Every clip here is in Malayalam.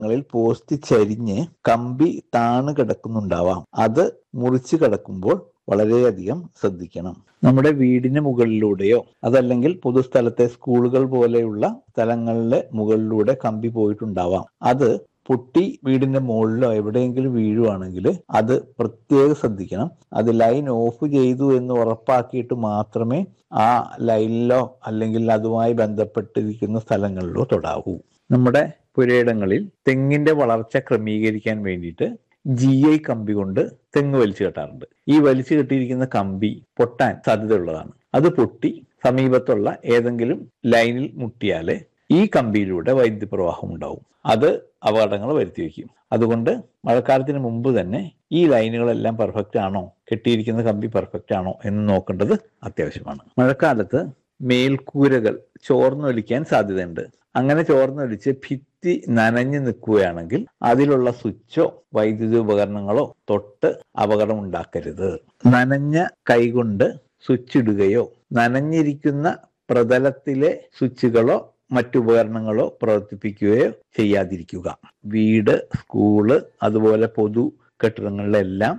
ങ്ങളിൽ പോസ്റ്റ് ചരിഞ്ഞ് കമ്പി താണ് കിടക്കുന്നുണ്ടാവാം. അത് മുറിച്ച് കിടക്കുമ്പോൾ വളരെയധികം ശ്രദ്ധിക്കണം. നമ്മുടെ വീടിന് മുകളിലൂടെയോ അതല്ലെങ്കിൽ പൊതുസ്ഥലത്തെ സ്കൂളുകൾ പോലെയുള്ള സ്ഥലങ്ങളിലെ മുകളിലൂടെ കമ്പി പോയിട്ടുണ്ടാവാം. അത് പൊട്ടി വീടിന്റെ മുകളിലോ എവിടെയെങ്കിലും വീഴുവാണെങ്കിൽ അത് പ്രത്യേകം ശ്രദ്ധിക്കണം. അത് ലൈൻ ഓഫ് ചെയ്തു എന്ന് ഉറപ്പാക്കിയിട്ട് മാത്രമേ ആ ലൈനിലോ അല്ലെങ്കിൽ അതുമായി ബന്ധപ്പെട്ടിരിക്കുന്ന സ്ഥലങ്ങളിലോ തൊടാവൂ. നമ്മുടെ പുരയിടങ്ങളിൽ തെങ്ങിന്റെ വളർച്ച ക്രമീകരിക്കാൻ വേണ്ടിയിട്ട് GI കമ്പി കൊണ്ട് തെങ്ങ് വലിച്ചു കെട്ടാറുണ്ട്. ഈ വലിച്ചു കെട്ടിയിരിക്കുന്ന കമ്പി പൊട്ടാൻ സാധ്യതയുള്ളതാണ്. അത് പൊട്ടി സമീപത്തുള്ള ഏതെങ്കിലും ലൈനിൽ മുട്ടിയാല് ഈ കമ്പിയിലൂടെ വൈദ്യുതി പ്രവാഹം ഉണ്ടാവും. അത് അപകടങ്ങൾ വരുത്തി വയ്ക്കും. അതുകൊണ്ട് മഴക്കാലത്തിന് മുമ്പ് തന്നെ ഈ ലൈനുകളെല്ലാം പെർഫെക്റ്റ് ആണോ, കെട്ടിയിരിക്കുന്ന കമ്പി പെർഫെക്റ്റ് ആണോ എന്ന് നോക്കേണ്ടത് അത്യാവശ്യമാണ്. മഴക്കാലത്ത് മേൽക്കൂരകൾ ചോർന്നൊലിക്കാൻ സാധ്യതയുണ്ട്. അങ്ങനെ ചോർന്നൊലിച്ച് ഭിത്തി നനഞ്ഞു നിൽക്കുകയാണെങ്കിൽ അതിലുള്ള സ്വിച്ചോ വൈദ്യുതി ഉപകരണങ്ങളോ തൊട്ട് അപകടം ഉണ്ടാക്കരുത്. നനഞ്ഞ കൈകൊണ്ട് സ്വിച്ച് ഇടുകയോ നനഞ്ഞിരിക്കുന്ന പ്രതലത്തിലെ സ്വിച്ചുകളോ മറ്റുപകരണങ്ങളോ പ്രവർത്തിപ്പിക്കുകയോ ചെയ്യാതിരിക്കുക. വീട്, സ്കൂള് അതുപോലെ പൊതു കെട്ടിടങ്ങളിലെല്ലാം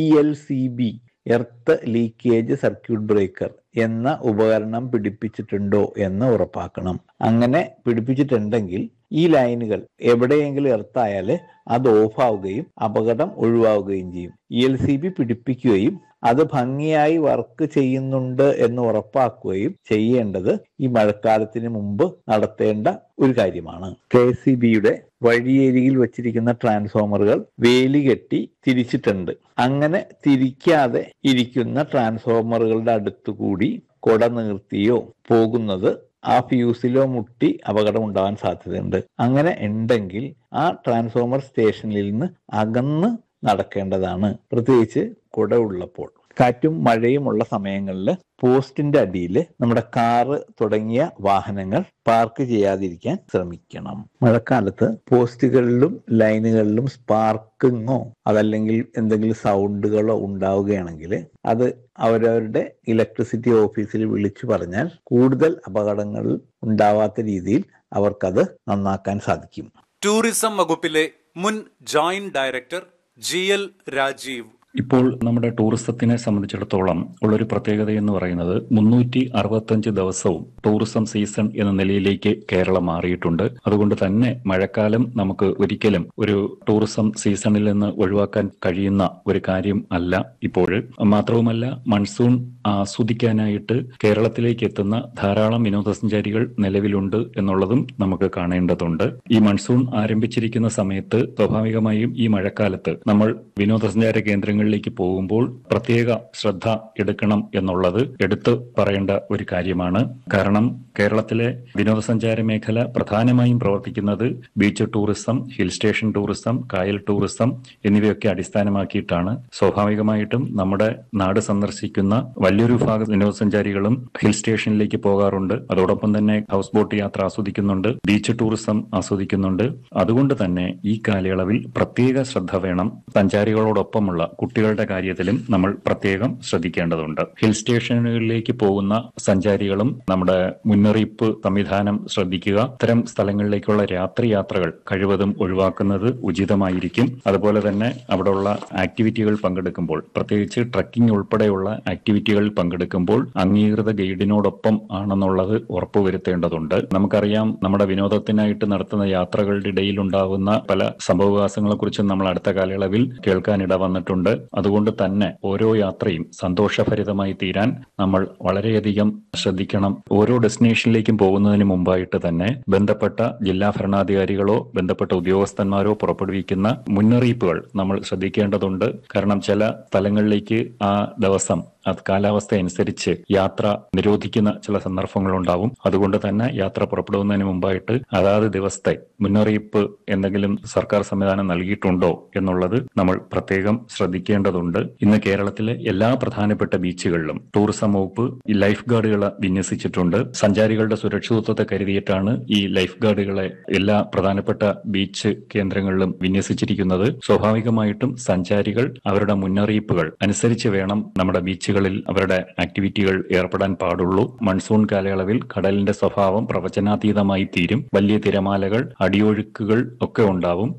ELCB earth leakage circuit breaker എന്ന ഉപകരണം പിടിപ്പിച്ചിട്ടുണ്ടോ എന്ന് ഉറപ്പാക്കണം. അങ്ങനെ പിടിപ്പിച്ചിട്ടുണ്ടെങ്കിൽ ഈ ലൈനുകൾ എവിടെയെങ്കിലും എർത്തായാൽ അത് ഓഫാവുകയും അപകടം ഒഴിവാവുകയും ചെയ്യും. ELCB പിടിപ്പിക്കുകയും അത് ഭംഗിയായി വർക്ക് ചെയ്യുന്നുണ്ട് എന്ന് ഉറപ്പാക്കുകയും ചെയ്യേണ്ടത് ഈ മഴക്കാലത്തിന് മുമ്പ് നടത്തേണ്ട ഒരു കാര്യമാണ്. KSEBയുടെ വഴിയരികിൽ വച്ചിരിക്കുന്ന ട്രാൻസ്ഫോമറുകൾ വേലി കെട്ടി തിരിച്ചിട്ടുണ്ട്. അങ്ങനെ തിരിക്കാതെ ഇരിക്കുന്ന ട്രാൻസ്ഫോമറുകളുടെ അടുത്തുകൂടി കൊട നിർത്തിയോ പോകുന്നത് ആ ഫ്യൂസിലോ മുട്ടി അപകടം ഉണ്ടാകാൻ സാധ്യതയുണ്ട്. അങ്ങനെ ഉണ്ടെങ്കിൽ ആ ട്രാൻസ്ഫോമർ സ്റ്റേഷനിൽ നിന്ന് അകന്ന് നടക്കേണ്ടതാണ്, പ്രത്യേകിച്ച് കുട ഉള്ളപ്പോൾ. കാറ്റും മഴയും ഉള്ള സമയങ്ങളിൽ പോസ്റ്റിന്റെ അടിയിൽ നമ്മുടെ കാറ് തുടങ്ങിയ വാഹനങ്ങൾ പാർക്ക് ചെയ്യാതിരിക്കാൻ ശ്രമിക്കണം. മഴക്കാലത്ത് പോസ്റ്റുകളിലും ലൈനുകളിലും സ്പാർക്കിങ്ങോ അതല്ലെങ്കിൽ എന്തെങ്കിലും സൗണ്ടുകളോ ഉണ്ടാവുകയാണെങ്കിൽ അത് അവരവരുടെ ഇലക്ട്രിസിറ്റി ഓഫീസിൽ വിളിച്ചു പറഞ്ഞാൽ കൂടുതൽ അപകടങ്ങൾ ഉണ്ടാവാത്ത രീതിയിൽ അവർക്കത് നന്നാക്കാൻ സാധിക്കും. ടൂറിസം വകുപ്പിലെ മുൻ ജോയിന്റ് ഡയറക്ടർ GL രാജീവ്. ഇപ്പോൾ നമ്മുടെ ടൂറിസത്തിനെ സംബന്ധിച്ചിടത്തോളം ഉള്ളൊരു പ്രത്യേകത എന്ന് പറയുന്നത് 365 ദിവസവും ടൂറിസം സീസൺ എന്ന നിലയിലേക്ക് കേരളം മാറിയിട്ടുണ്ട്. അതുകൊണ്ട് തന്നെ മഴക്കാലം നമുക്ക് ഒരിക്കലും ഒരു ടൂറിസം സീസണിൽ നിന്ന് ഒഴിവാക്കാൻ കഴിയുന്ന ഒരു കാര്യം അല്ല ഇപ്പോൾ. മാത്രവുമല്ല, മൺസൂൺ ആസ്വദിക്കാനായിട്ട് കേരളത്തിലേക്ക് എത്തുന്ന ധാരാളം വിനോദസഞ്ചാരികൾ നിലവിലുണ്ട് എന്നുള്ളതും നമുക്ക് കാണേണ്ടതുണ്ട്. ഈ മൺസൂൺ ആരംഭിച്ചിരിക്കുന്ന സമയത്ത് സ്വാഭാവികമായും ഈ മഴക്കാലത്ത് നമ്മൾ വിനോദസഞ്ചാര കേന്ദ്രങ്ങളിലേക്ക് പോകുമ്പോൾ പ്രത്യേക ശ്രദ്ധ എടുക്കണം എന്നുള്ളത് എടുത്തു പറയേണ്ട ഒരു കാര്യമാണ്. കാരണം കേരളത്തിലെ വിനോദസഞ്ചാര മേഖല പ്രധാനമായും പ്രവർത്തിക്കുന്നത് beach tourism, hill station tourism, കായൽ ടൂറിസം എന്നിവയൊക്കെ അടിസ്ഥാനമാക്കിയിട്ടാണ്. സ്വാഭാവികമായിട്ടും നമ്മുടെ നാട് സന്ദർശിക്കുന്ന വലിയൊരു വിഭാഗം വിനോദസഞ്ചാരികളും ഹിൽ സ്റ്റേഷനിലേക്ക് പോകാറുണ്ട്. അതോടൊപ്പം തന്നെ ഹൗസ് ബോട്ട് യാത്ര ആസ്വദിക്കുന്നുണ്ട്, ബീച്ച് ടൂറിസം ആസ്വദിക്കുന്നുണ്ട്. അതുകൊണ്ട് തന്നെ ഈ കാലയളവിൽ പ്രത്യേക ശ്രദ്ധ വേണം. സഞ്ചാരികളോടൊപ്പമുള്ള കുട്ടികളുടെ കാര്യത്തിലും നമ്മൾ പ്രത്യേകം ശ്രദ്ധിക്കേണ്ടതുണ്ട്. ഹിൽ സ്റ്റേഷനുകളിലേക്ക് പോകുന്ന സഞ്ചാരികളും നമ്മുടെ മുന്നറിയിപ്പ് സംവിധാനം ശ്രദ്ധിക്കുക. ഇത്തരം സ്ഥലങ്ങളിലേക്കുള്ള യാത്രകൾ കഴിവതും ഒഴിവാക്കുന്നത് ഉചിതമായിരിക്കും. അതുപോലെ തന്നെ അവിടെയുള്ള ആക്ടിവിറ്റികൾ പങ്കെടുക്കുമ്പോൾ, പ്രത്യേകിച്ച് ട്രക്കിംഗ് ഉൾപ്പെടെയുള്ള ആക്ടിവിറ്റികളിൽ പങ്കെടുക്കുമ്പോൾ അംഗീകൃത ഗൈഡിനോടൊപ്പം ആണെന്നുള്ളത് ഉറപ്പുവരുത്തേണ്ടതുണ്ട്. നമുക്കറിയാം, നമ്മുടെ വിനോദത്തിനായിട്ട് നടത്തുന്ന യാത്രകളുടെ ഇടയിൽ ഉണ്ടാകുന്ന പല സംഭവവികാസങ്ങളെ കുറിച്ചും നമ്മൾ അടുത്ത കാലയളവിൽ കേൾക്കാനിട വന്നിട്ടുണ്ട്. അതുകൊണ്ട് തന്നെ ഓരോ യാത്രയും സന്തോഷഭരിതമായി തീരാൻ നമ്മൾ വളരെയധികം ശ്രദ്ധിക്കണം. ഓരോ ഡെസ്റ്റിനേഷനിലേക്കും പോകുന്നതിന് മുമ്പായിട്ട് തന്നെ ബന്ധപ്പെട്ട ജില്ലാ ഭരണാധികാരികളോ ബന്ധപ്പെട്ട ഉദ്യോഗസ്ഥന്മാരോ പുറപ്പെടുവിക്കുന്ന മുന്നറിയിപ്പുകൾ നമ്മൾ ശ്രദ്ധിക്കേണ്ടതുണ്ട്. കാരണം ചില സ്ഥലങ്ങളിലേക്ക് ആ ദിവസം അത് കാലാവസ്ഥ അനുസരിച്ച് യാത്ര നിരോധിക്കുന്ന ചില സന്ദർഭങ്ങളുണ്ടാവും. അതുകൊണ്ട് തന്നെ യാത്ര പുറപ്പെടുന്നതിന് മുമ്പായിട്ട് അതാത് ദിവസത്തെ മുന്നറിയിപ്പ് എന്തെങ്കിലും സർക്കാർ സംവിധാനം നൽകിയിട്ടുണ്ടോ എന്നുള്ളത് നമ്മൾ പ്രത്യേകം ശ്രദ്ധിക്കേണ്ടതുണ്ട്. ഇന്ന് കേരളത്തിലെ എല്ലാ പ്രധാനപ്പെട്ട ബീച്ചുകളിലും ടൂറിസം വകുപ്പ് ഈ ലൈഫ് ഗാർഡുകളെ വിന്യസിച്ചിട്ടുണ്ട്. സഞ്ചാരികളുടെ സുരക്ഷിതത്വത്തെ കരുതിയിട്ടാണ് ഈ ലൈഫ് ഗാർഡുകളെ എല്ലാ പ്രധാനപ്പെട്ട ബീച്ച് കേന്ദ്രങ്ങളിലും വിന്യസിച്ചിരിക്കുന്നത്. സ്വാഭാവികമായിട്ടും സഞ്ചാരികൾ അവരുടെ മുന്നറിയിപ്പുകൾ അനുസരിച്ച് വേണം നമ്മുടെ ബീച്ചുകൾ ബീച്ചുകളിൽ അവരുടെ ആക്ടിവിറ്റികൾ ഏർപ്പെടാൻ പാടുള്ളൂ. മൺസൂൺ കാലയളവിൽ കടലിന്റെ സ്വഭാവം പ്രവചനാതീതമായി തീരും. വലിയ തിരമാലകൾ, അടിയൊഴുക്കുകൾ ഒക്കെ ഉണ്ടാവും.